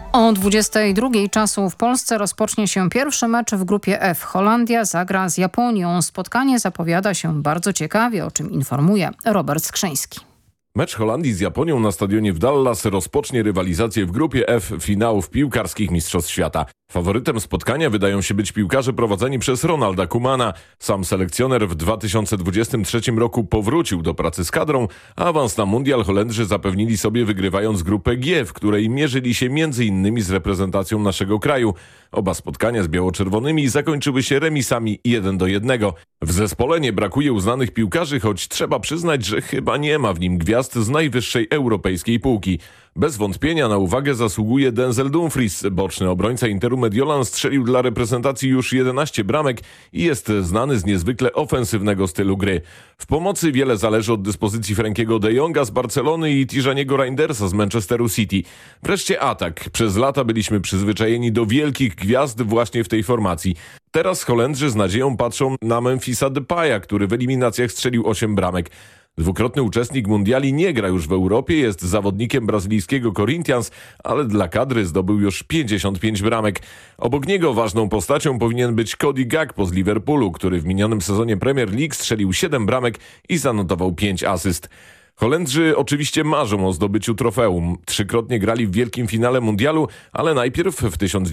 O 22 czasu w Polsce rozpocznie się pierwszy mecz w grupie F. Holandia zagra z Japonią. Spotkanie zapowiada się bardzo ciekawie, o czym informuje Robert Skrzyński. Mecz Holandii z Japonią na stadionie w Dallas rozpocznie rywalizację w grupie F finałów piłkarskich Mistrzostw Świata. Faworytem spotkania wydają się być piłkarze prowadzeni przez Ronalda Koemana. Sam selekcjoner w 2023 roku powrócił do pracy z kadrą, a awans na mundial Holendrzy zapewnili sobie wygrywając grupę G, w której mierzyli się m.in. z reprezentacją naszego kraju. Oba spotkania z biało-czerwonymi zakończyły się remisami 1-1. W zespole nie brakuje uznanych piłkarzy, choć trzeba przyznać, że chyba nie ma w nim gwiazd z najwyższej europejskiej półki. Bez wątpienia na uwagę zasługuje Denzel Dumfries. Boczny obrońca Interu Mediolan strzelił dla reprezentacji już 11 bramek i jest znany z niezwykle ofensywnego stylu gry. W pomocy wiele zależy od dyspozycji Frankiego de Jonga z Barcelony i Tijaniego Reindersa z Manchesteru City. Wreszcie atak. Przez lata byliśmy przyzwyczajeni do wielkich gwiazd właśnie w tej formacji. Teraz Holendrzy z nadzieją patrzą na Memphisa Depaya, który w eliminacjach strzelił 8 bramek. Dwukrotny uczestnik mundiali nie gra już w Europie, jest zawodnikiem brazylijskiego Corinthians, ale dla kadry zdobył już 55 bramek. Obok niego ważną postacią powinien być Cody Gakpo z Liverpoolu, który w minionym sezonie Premier League strzelił 7 bramek i zanotował 5 asyst. Holendrzy oczywiście marzą o zdobyciu trofeum. Trzykrotnie grali w wielkim finale mundialu, ale najpierw w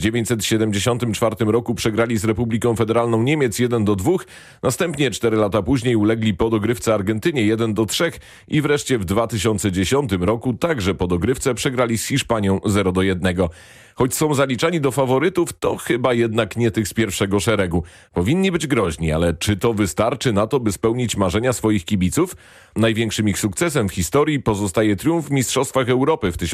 1974 roku przegrali z Republiką Federalną Niemiec 1-2, następnie 4 lata później ulegli po dogrywce Argentynie 1-3 i wreszcie w 2010 roku także po dogrywce przegrali z Hiszpanią 0-1. Choć są zaliczani do faworytów, to chyba jednak nie tych z pierwszego szeregu. Powinni być groźni, ale czy to wystarczy na to, by spełnić marzenia swoich kibiców? Największym ich sukcesem w historii pozostaje triumf w Mistrzostwach Europy w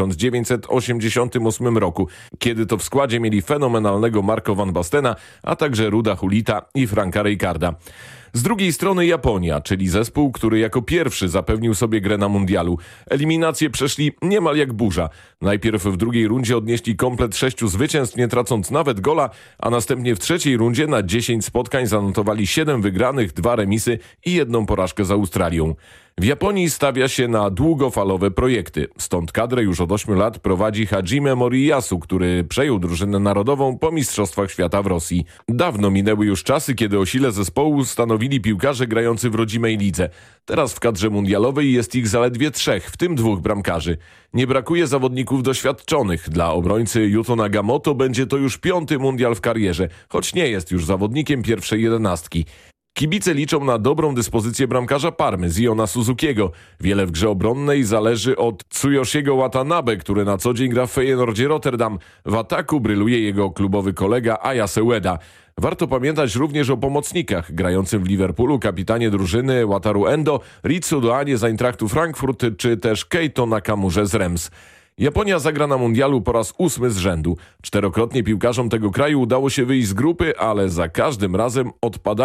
1988 roku, kiedy to w składzie mieli fenomenalnego Marco van Bastena, a także Ruda Hulita i Franka Rijkaarda. Z drugiej strony Japonia, czyli zespół, który jako pierwszy zapewnił sobie grę na mundialu. Eliminacje przeszli niemal jak burza. Najpierw w drugiej rundzie odnieśli komplet 6 zwycięstw, nie tracąc nawet gola, a następnie w trzeciej rundzie na 10 spotkań zanotowali 7 wygranych, 2 remisy i 1 porażkę z Australią. W Japonii stawia się na długofalowe projekty. Stąd kadrę już od 8 lat prowadzi Hajime Moriyasu, który przejął drużynę narodową po Mistrzostwach Świata w Rosji. Dawno minęły już czasy, kiedy o sile zespołu stanowili piłkarze grający w rodzimej lidze. Teraz w kadrze mundialowej jest ich zaledwie 3, w tym 2 bramkarzy. Nie brakuje zawodników doświadczonych. Dla obrońcy Yuto Nagamoto będzie to już 5. mundial w karierze, choć nie jest już zawodnikiem pierwszej 11. Kibice liczą na dobrą dyspozycję bramkarza Parmy, Ziona Suzukiego. Wiele w grze obronnej zależy od Tsuyoshiego Watanabe, który na co dzień gra w Feyenoordzie Rotterdam. W ataku bryluje jego klubowy kolega Ayase Ueda. Warto pamiętać również o pomocnikach, grającym w Liverpoolu kapitanie drużyny Wataru Endo, Ritsu Doanie z Eintrachtu Frankfurt czy też Keito Nakamurze z Reims. Japonia zagra na mundialu po raz 8 z rzędu. 4-krotnie piłkarzom tego kraju udało się wyjść z grupy, ale za każdym razem odpada